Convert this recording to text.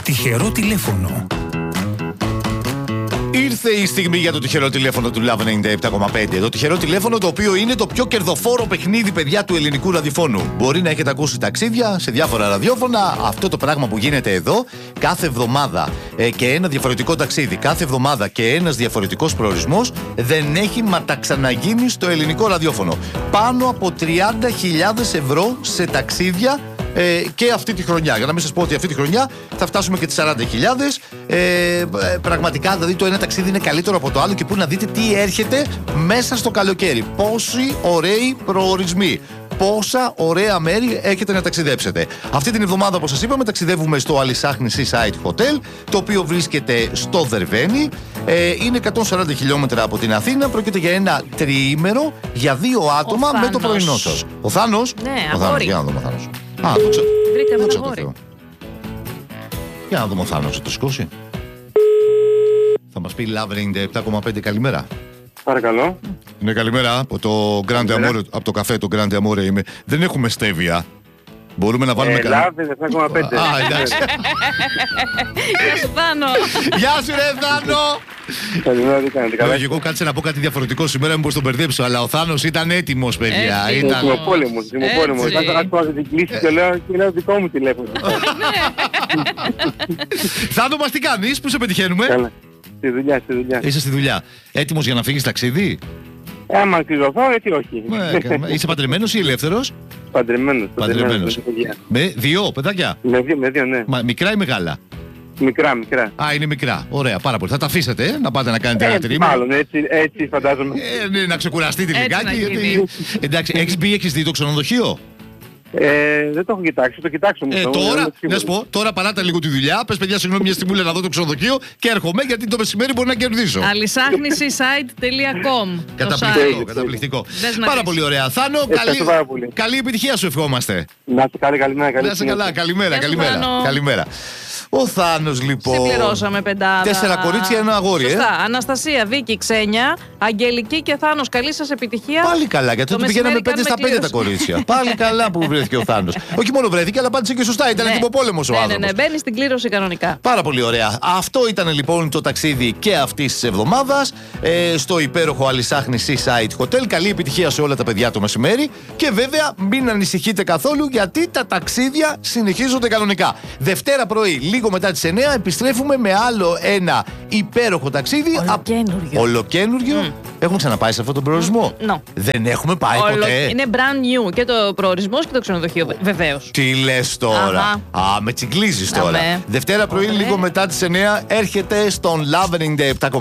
τυχερό τηλέφωνο. Ήρθε η στιγμή για το τυχερό τηλέφωνο του Love 97,5. Το τυχερό τηλέφωνο, το οποίο είναι το πιο κερδοφόρο παιχνίδι, παιδιά, του ελληνικού ραδιοφώνου. Μπορεί να έχετε ακούσει ταξίδια σε διάφορα ραδιόφωνα. Αυτό το πράγμα που γίνεται εδώ, κάθε εβδομάδα και ένα διαφορετικό ταξίδι, κάθε εβδομάδα και ένας διαφορετικός προορισμός, δεν έχει μα τα ξαναγίνει στο ελληνικό ραδιόφωνο. Πάνω από 30.000 ευρώ σε ταξίδια. Και αυτή τη χρονιά. Για να μην σας πω ότι αυτή τη χρονιά θα φτάσουμε και τις 40.000. Πραγματικά, δηλαδή, το ένα ταξίδι είναι καλύτερο από το άλλο και πού να δείτε τι έρχεται μέσα στο καλοκαίρι. Πόσοι ωραίοι προορισμοί. Πόσα ωραία μέρη έχετε να ταξιδέψετε. Αυτή την εβδομάδα, όπως σας είπαμε, ταξιδεύουμε στο Αλισάχνη Seaside Hotel, το οποίο βρίσκεται στο Δερβαίνι. Είναι 140 χιλιόμετρα από την Αθήνα. Πρόκειται για ένα τριήμερο για 2 άτομα με το πρωινό σας. Ο Θάνος. Ναι, ο Θάνος, για να δούμε ο Θάνος. Βρήκαμε ένα αγόρι. Για να δούμε ο Θάνος, θα το σηκώσει. Θα μας πει Love 97,5 καλημέρα. Παρακαλώ. Ναι, καλημέρα. Από το Grande Amore, από το καφέ του Grande Amore είμαι. Δεν έχουμε στέβια. Μπορούμε να βάλουμε Love 97,5. Α, εντάξει. Γεια σου, Θάνο. Γεια σου, ρε Θάνο. Καλημέρα, τι κάνετε, καλά? Εγώ κάτσε να πω κάτι διαφορετικό σήμερα, μήπως τον μπερδέψω, αλλά ο Θάνος ήταν έτοιμος, παιδιά. Είμαι ο πόλεμος. Άκουσα την κλίση και λέω δικό μου τηλέφωνο. Θάνο, μας τι κάνεις, πού σε πετυχαίνουμε? Καλά. Στη δουλειά. Είσαι στη δουλειά. Έτοιμος για να φύγεις ταξίδι? Άμα κρυζωθώ, γιατί όχι. Είσαι παντρεμένος ή ελεύθερος? Παντρεμένος. Με 2 παιδάκια? Με 2, ναι. Μικρά ή μεγάλα? Μικρά. Α, είναι μικρά. Ωραία, πάρα πολύ. Θα τα αφήσετε να πάτε να κάνετε ένα τρίμηνο. Μάλλον έτσι φαντάζομαι. Ναι, να ξεκουραστείτε λιγάκι. Εντάξει, έχεις δει το ξενοδοχείο? Δεν το έχω κοιτάξει, το κοιτάξω όμως. Τώρα, να σου πω, τώρα παράτα λίγο τη δουλειά. Πες, παιδιά, συγγνώμη, μια στιγμή να δω το ξενοδοχείο και έρχομαι γιατί το μεσημέρι μπορεί να κερδίσω. Αλισάχνησisite.com. Καταπληκτικό. Πάρα πολύ ωραία. Θάνο, καλή επιτυχία σου ευχόμαστε. Να είστε καλή, καλημέρα. Να είστε καλά, καλημέρα. Ο Θάνος, λοιπόν. Συμπληρώσαμε 5. 4 κορίτσια, 1 αγόρι. Σωστά. Αναστασία, Βίκη, Ξένια, Αγγελική και Θάνος. Καλή σας επιτυχία. Πάλι καλά, γιατί τότε πηγαίναμε 5 στα 5 τα κορίτσια. Πάλι καλά που βρέθηκε ο Θάνος. Όχι μόνο βρέθηκε, αλλά απάντησε και σωστά. Ήταν τυποπόλεμος ο άνθρωπος. Ναι, μπαίνει στην κλήρωση κανονικά. Πάρα πολύ ωραία. Αυτό ήταν λοιπόν το ταξίδι και αυτής της εβδομάδας στο υπέροχο Αλισάχνη Seaside Hotel. Καλή επιτυχία σε όλα τα παιδιά το μεσημέρι. Και βέβαια μην ανησυχείτε καθόλου, γιατί τα ταξίδια συνεχίζονται κανονικά. Δευτέρα πρωί, λίγο μετά τις 9, επιστρέφουμε με άλλο ένα υπέροχο ταξίδι. Ολοκένουργιο. Έχουν ξαναπάει σε αυτόν τον προορισμό? Δεν έχουμε πάει ποτέ. Είναι brand new και το προορισμός και το ξενοδοχείο, βεβαίως. Τι λες τώρα? Με τσιγκλίζεις τώρα. Δευτέρα πρωί, λίγο μετά τις 9, έρχεται στον Love 97.